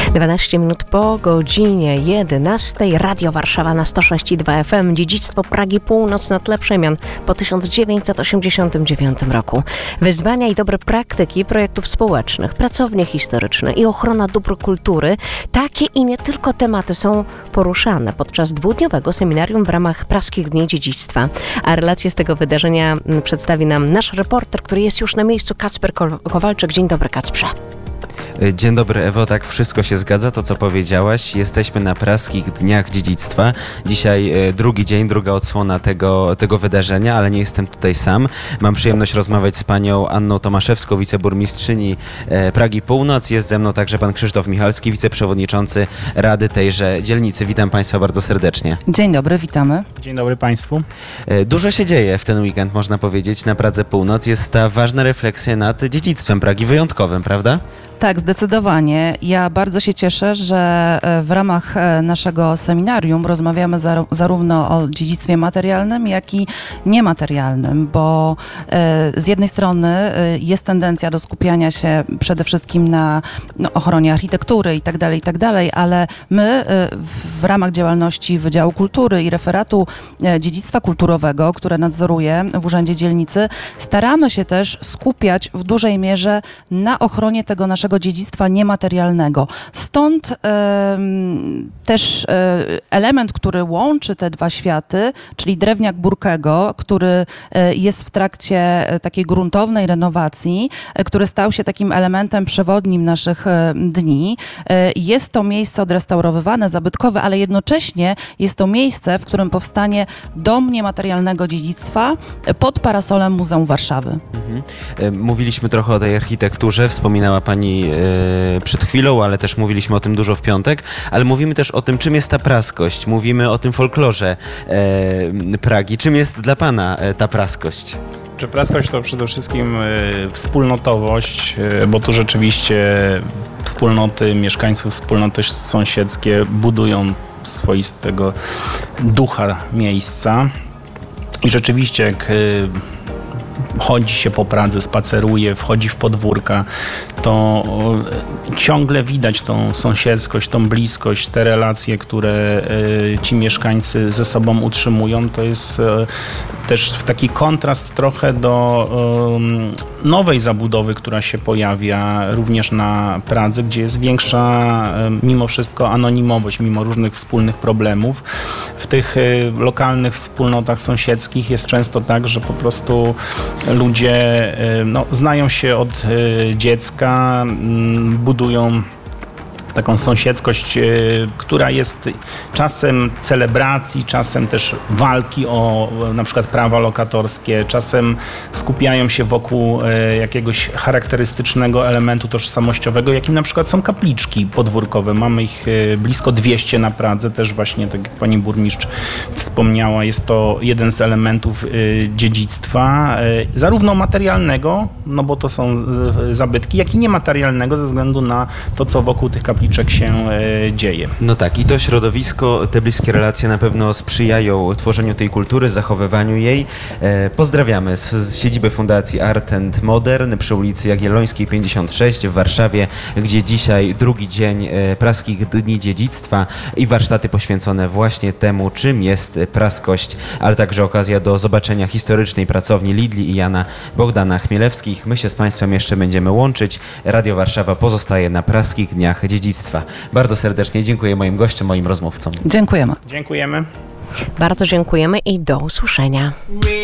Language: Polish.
12 minut po godzinie 11. Radio Warszawa na 106,2 FM. Dziedzictwo Pragi Północ na tle przemian po 1989 roku. Wyzwania i dobre praktyki projektów społecznych, pracownie historyczne i ochrona dóbr kultury. Takie i nie tylko tematy są poruszane podczas dwudniowego seminarium w ramach Praskich Dni Dziedzictwa. A relację z tego wydarzenia przedstawi nam nasz reporter, który jest już na miejscu, Kacper Kowalczyk. Dzień dobry, Kacprze. Dzień dobry, Ewo, tak, wszystko się zgadza, to co powiedziałaś. Jesteśmy na Praskich Dniach Dziedzictwa. Dzisiaj drugi dzień, druga odsłona tego wydarzenia, ale nie jestem tutaj sam. Mam przyjemność rozmawiać z panią Anną Tomaszewską, wiceburmistrzyni Pragi Północ. Jest ze mną także pan Krzysztof Michalski, wiceprzewodniczący Rady tejże dzielnicy. Witam państwa bardzo serdecznie. Dzień dobry, witamy. Dzień dobry państwu. Dużo się dzieje w ten weekend, można powiedzieć, na Pradze Północ. Jest ta ważna refleksja nad dziedzictwem Pragi, wyjątkowym, prawda? Tak, zdecydowanie. Ja bardzo się cieszę, że w ramach naszego seminarium rozmawiamy zarówno o dziedzictwie materialnym, jak i niematerialnym, bo z jednej strony jest tendencja do skupiania się przede wszystkim na ochronie architektury i tak dalej, ale my w ramach działalności Wydziału Kultury i Referatu Dziedzictwa Kulturowego, które nadzoruję w Urzędzie Dzielnicy, staramy się też skupiać w dużej mierze na ochronie tego naszego dziedzictwa niematerialnego. Stąd też element, który łączy te dwa światy, czyli drewniak Burkego, który jest w trakcie takiej gruntownej renowacji, który stał się takim elementem przewodnim naszych dni. Jest to miejsce odrestaurowywane, zabytkowe, ale jednocześnie jest to miejsce, w którym powstanie Dom Niematerialnego Dziedzictwa pod parasolem Muzeum Warszawy. Mówiliśmy trochę o tej architekturze, wspominała pani przed chwilą, ale też mówiliśmy o tym dużo w piątek, ale mówimy też o tym, czym jest ta praskość. Mówimy o tym folklorze Pragi. Czym jest dla pana ta praskość? Praskość to przede wszystkim wspólnotowość, bo tu rzeczywiście wspólnoty mieszkańców, wspólnoty sąsiedzkie budują swoistego ducha miejsca. I rzeczywiście jak chodzi się po Pradze, spaceruje, wchodzi w podwórka, to ciągle widać tą sąsiedzkość, tą bliskość, te relacje, które ci mieszkańcy ze sobą utrzymują. To jest też taki kontrast trochę do nowej zabudowy, która się pojawia również na Pradze, gdzie jest większa mimo wszystko anonimowość, mimo różnych wspólnych problemów. W tych lokalnych wspólnotach sąsiedzkich jest często tak, że po prostu ludzie znają się od dziecka, budują taką sąsiedzkość, która jest czasem celebracji, czasem też walki o na przykład prawa lokatorskie, czasem skupiają się wokół jakiegoś charakterystycznego elementu tożsamościowego, jakim na przykład są kapliczki podwórkowe. Mamy ich blisko 200 na Pradze, też właśnie tak jak pani burmistrz wspomniała, jest to jeden z elementów dziedzictwa, zarówno materialnego, no bo to są zabytki, jak i niematerialnego ze względu na to, co wokół tych kapliczek się dzieje. No tak, i to środowisko, te bliskie relacje na pewno sprzyjają tworzeniu tej kultury, zachowywaniu jej. Pozdrawiamy z siedziby Fundacji Art and Modern przy ulicy Jagiellońskiej 56 w Warszawie, gdzie dzisiaj drugi dzień Praskich Dni Dziedzictwa i warsztaty poświęcone właśnie temu, czym jest praskość, ale także okazja do zobaczenia historycznej pracowni Lidli i Jana Bogdana Chmielewskich. My się z państwem jeszcze będziemy łączyć. Radio Warszawa pozostaje na Praskich Dniach Dziedzictwa. Bardzo serdecznie dziękuję moim gościom, moim rozmówcom. Dziękujemy. Dziękujemy. Bardzo dziękujemy i do usłyszenia.